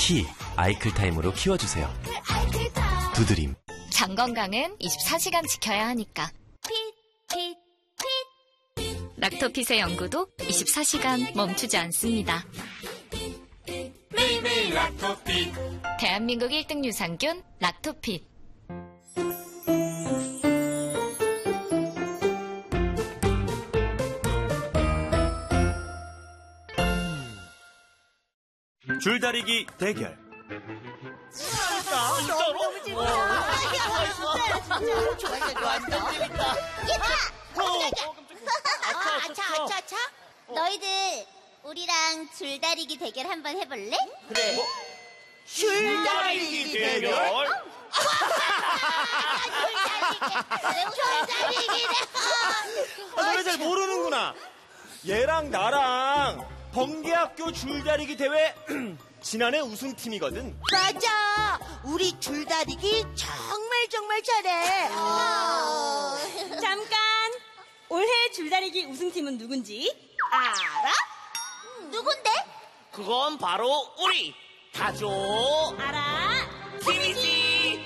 키 아이클타임으로 키워주세요. 두드림. 장 건강은 24시간 지켜야 하니까. 락토핏의 연구도 24시간 멈추지 않습니다. 매일매일 락토핏. 대한민국 1등 유산균 락토핏. 줄다리기 대결. 아차. 너희들 우리랑 줄다리기 대결 한번 해볼래? 그래. 줄다리기 대결? 줄다리기래. 너네 잘 모르는구나. 얘랑 나랑 번개학교 줄다리기 대회 지난해 우승팀이거든. 맞아. 우리 줄다리기 정말 잘해. 잠깐. 올해 줄다리기 우승팀은 누군지 알아? 누군데? 그건 바로 우리 다조 알아. 팀이지.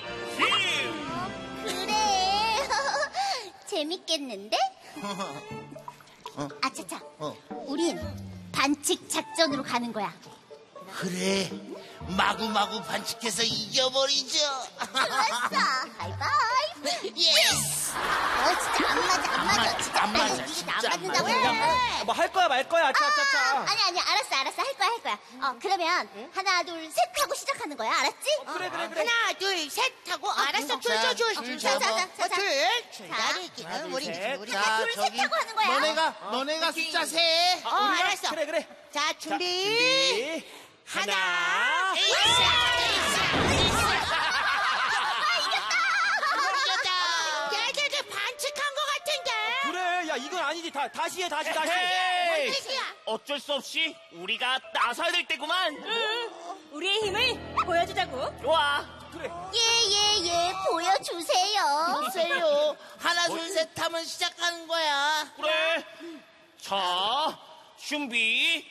그래. 재밌겠는데? 아차차. 우린 반칙 작전으로 가는 거야. 그래, 마구마구 반칙해서 이겨버리죠. 좋았어. 하이파이브. 예스. 진짜 안 맞아. 진짜 안 맞아, 이게 진짜 안 안 맞는다고. 야, 뭐 할 거야 말 거야. 차차차. 아니. 알았어. 할 거야. 그러면 하나, 둘, 셋 하고 시작하는 거야. 알았지? 그래. 하나, 둘, 셋 하고 알았어. 줄. 자. 줄다리기. 우리 자, 둘, 셋 하고 하는 거야. 너네가 숫자 세. 알았어. 그래. 자, 준비. 하나. 얘들들 반칙한 것 같은데. 그래. 야, 이건 아니지. 다시 해. 헤이! 어쩔 수 없이 우리가 나서야 될 때구만. 우리의 힘을 보여주자고. 좋아. 그래. 예. 보여주세요. 보세요. 하나, 둘, 셋 하면 시작하는 거야. 그래. 자, 준비.